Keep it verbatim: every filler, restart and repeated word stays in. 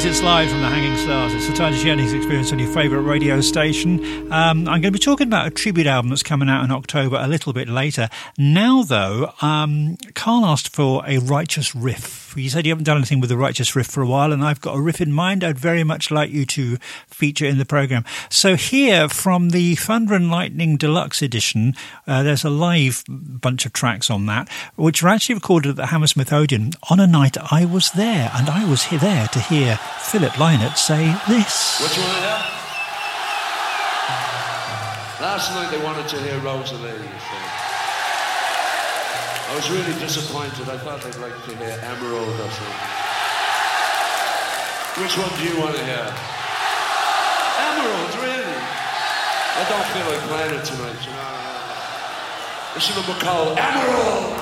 Yes, it's live from the Hanging Stars. It's the Titus Jennings Experience on your favourite radio station. Um, I'm going to be talking about a tribute album that's coming out in October a little bit later. Now, though, um, Carl asked for a Righteous Riff. He said you haven't done anything with the Righteous Riff for a while, and I've got a riff in mind I'd very much like you to feature in the programme. So here, from the Thunder and Lightning Deluxe Edition, uh, there's a live bunch of tracks on that, which were actually recorded at the Hammersmith Odeon on a night I was there, and I was there to hear Philip Lynott say this. What you want to hear? Last night they wanted to hear Rosalie. So I was really disappointed. I thought they'd like to hear Emerald or something. Which one do you want to hear? Emerald, really? I don't feel like playing it tonight, you know. This is a number called Emerald.